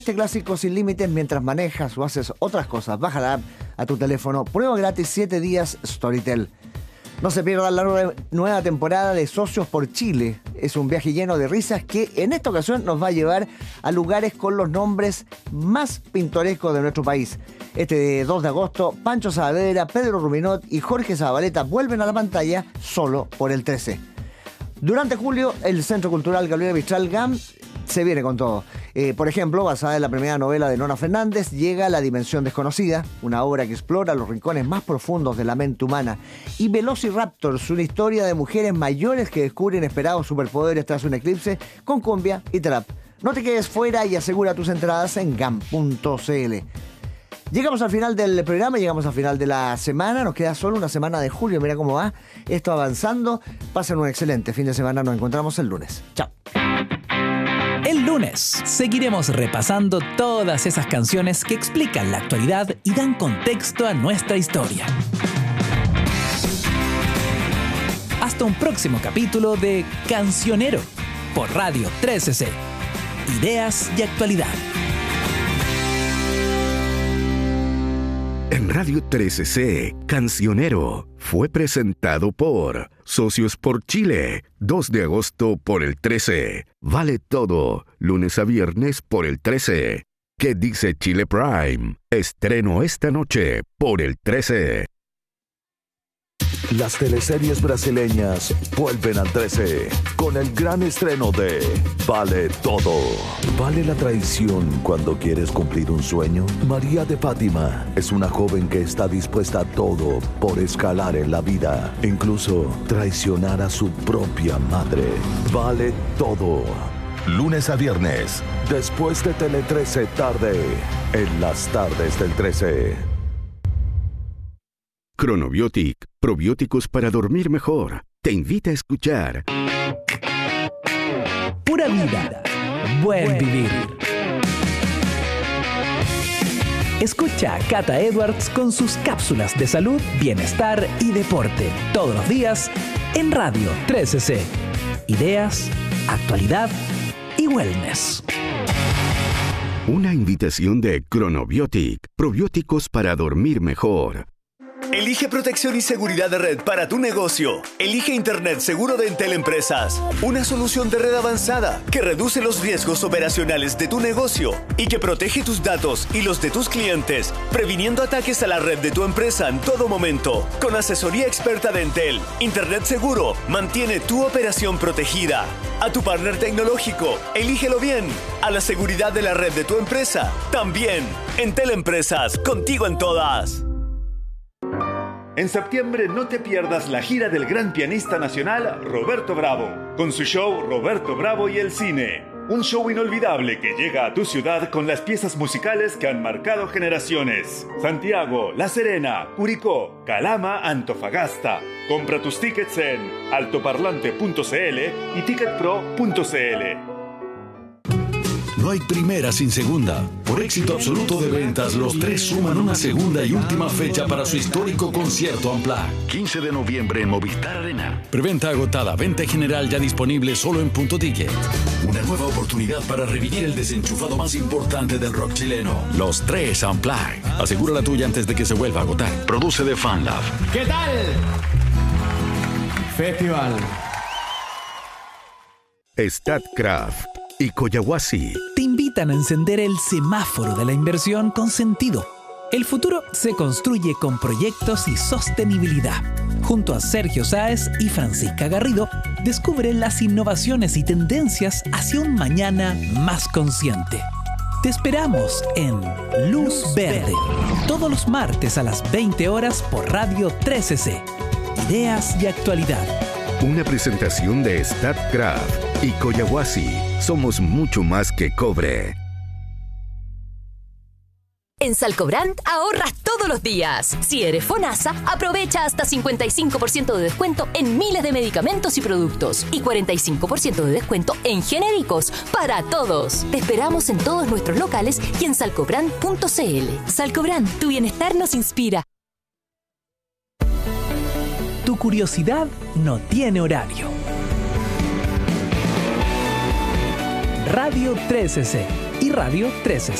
Este clásico sin límites mientras manejas o haces otras cosas. Baja la app a tu teléfono. Prueba gratis 7 días Storytel. No se pierdan la nueva temporada de Socios por Chile. Es un viaje lleno de risas que en esta ocasión nos va a llevar a lugares con los nombres más pintorescos de nuestro país. Este 2 de agosto, Pancho Saavedra, Pedro Ruminot y Jorge Zabaleta vuelven a la pantalla solo por el 13. Durante julio, el Centro Cultural Galileo Mistral GAM se viene con todo. Por ejemplo, basada en la primera novela de Nona Fernández, llega La Dimensión Desconocida, una obra que explora los rincones más profundos de la mente humana. Y Velociraptors, una historia de mujeres mayores que descubren esperados superpoderes tras un eclipse con cumbia y trap. No te quedes fuera y asegura tus entradas en gam.cl. Llegamos al final del programa, llegamos al final de la semana. Nos queda solo una semana de julio. Mira cómo va esto avanzando. Pasen un excelente fin de semana. Nos encontramos el lunes. Chao. El lunes seguiremos repasando todas esas canciones que explican la actualidad y dan contexto a nuestra historia. Hasta un próximo capítulo de Cancionero por Radio 13C. Ideas y actualidad. En Radio 13C, Cancionero fue presentado por Socios por Chile, 2 de agosto por el 13. Vale todo, lunes a viernes por el 13. ¿Qué dice Chile Prime? Estreno esta noche por el 13. Las teleseries brasileñas vuelven al 13 con el gran estreno de Vale Todo. ¿Vale la traición cuando quieres cumplir un sueño? María de Fátima es una joven que está dispuesta a todo por escalar en la vida, incluso traicionar a su propia madre. Vale Todo. Lunes a viernes, después de Tele 13 tarde, en las tardes del 13. Chronobiotic, probióticos para dormir mejor. Te invita a escuchar Pura vida, buen vivir. Escucha a Cata Edwards con sus cápsulas de salud, bienestar y deporte. Todos los días en Radio 13C. Ideas, actualidad y wellness. Una invitación de Chronobiotic, probióticos para dormir mejor. Elige protección y seguridad de red para tu negocio. Elige Internet seguro de Entel Empresas. Una solución de red avanzada que reduce los riesgos operacionales de tu negocio y que protege tus datos y los de tus clientes, previniendo ataques a la red de tu empresa en todo momento. Con asesoría experta de Entel, Internet seguro mantiene tu operación protegida. A tu partner tecnológico, elígelo bien. A la seguridad de la red de tu empresa, también. Entel Empresas, contigo en todas. En septiembre no te pierdas la gira del gran pianista nacional Roberto Bravo, con su show Roberto Bravo y el cine. Un show inolvidable que llega a tu ciudad con las piezas musicales que han marcado generaciones. Santiago, La Serena, Curicó, Calama, Antofagasta. Compra tus tickets en altoparlante.cl y ticketpro.cl. No hay primera sin segunda. Por éxito absoluto de ventas, los tres suman una segunda y última fecha para su histórico concierto Unplugged. 15 de noviembre en Movistar Arena. Preventa agotada, venta general ya disponible solo en Punto Ticket. Una nueva oportunidad para revivir el desenchufado más importante del rock chileno. Los tres Unplugged. Asegura la tuya antes de que se vuelva a agotar. Produce de FanLab. ¿Qué tal? Festival. Statkraft y Coyahuasi Te invitan a encender el semáforo de la inversión con sentido. El futuro se construye con proyectos y sostenibilidad. Junto a Sergio Sáez y Francisca Garrido, descubre las innovaciones y tendencias hacia un mañana más consciente. Te esperamos en Luz Verde, todos los martes a las 20 horas por Radio 13C. Ideas y actualidad. Una presentación de Statkraft y Coyahuasi. Somos mucho más que cobre. En Salcobrand ahorras todos los días. Si eres FONASA, aprovecha hasta 55% de descuento en miles de medicamentos y productos y 45% de descuento en genéricos para todos. Te esperamos en todos nuestros locales y en salcobrand.cl. Salcobrand, tu bienestar nos inspira. Tu curiosidad no tiene horario. Radio 13C. y Radio 1360.